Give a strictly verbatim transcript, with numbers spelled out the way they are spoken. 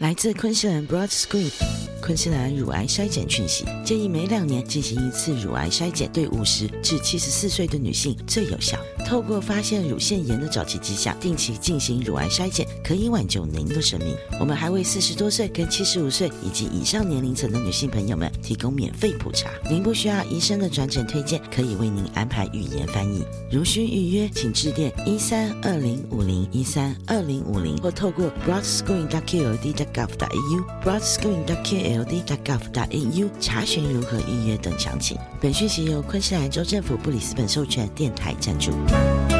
来自昆士兰 Broad Screen 昆士兰乳癌筛检讯息，建议每两年进行一次乳癌筛检，对五十至七十四岁的女性最有效。透过发现乳腺炎的早期迹象，定期进行乳癌筛检，可以挽救您的生命。我们还为四十多岁跟七十五岁以及以上年龄层的女性朋友们提供免费普查，您不需要医生的转诊推荐，可以为您安排语言翻译。如需预约，请致电一三二零五零一三二零五零，或透过 broadscreen dot k l d dot gov dot a u broadscreen dot k l d dot gov dot a u 查询如何预约等详情。本讯息由昆士兰州政府布里斯本授权电台赞助。